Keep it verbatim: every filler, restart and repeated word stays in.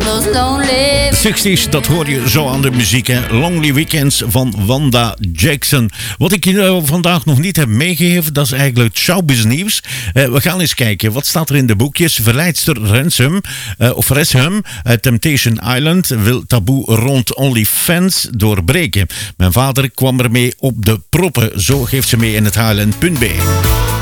those lonely... zestig's, dat hoor je zo aan de muziek, hè? Lonely Weekends van Wanda Jackson. Wat ik je nou vandaag nog niet heb meegegeven, dat is eigenlijk showbiz nieuws. Uh, we gaan eens kijken, wat staat er in de boekjes? Verleidster Ransom, uh, of Resham uit Temptation Island wil taboe rond OnlyFans doorbreken. Mijn vader kwam ermee op de proppen, zo geeft ze mee in het H L N punt B.